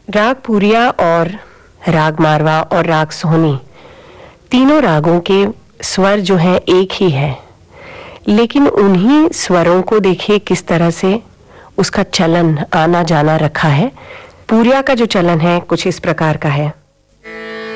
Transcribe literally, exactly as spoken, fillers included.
राग पूरिया और राग मारवा और राग सोहनी तीनों रागों के स्वर जो हैं एक ही है, लेकिन उन्हीं स्वरों को देखिए किस तरह से उसका चलन आना जाना रखा है। पूरिया का जो चलन है कुछ इस प्रकार का है।